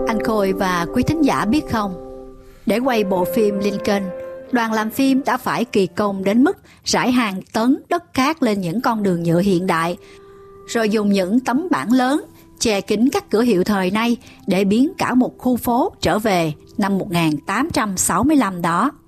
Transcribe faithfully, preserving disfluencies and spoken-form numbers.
Anh Khôi và quý thính giả biết không, để quay bộ phim Lincoln, đoàn làm phim đã phải kỳ công đến mức rải hàng tấn đất cát lên những con đường nhựa hiện đại, rồi dùng những tấm bảng lớn che kín các cửa hiệu thời nay để biến cả một khu phố trở về năm một nghìn tám trăm sáu mươi lăm đó.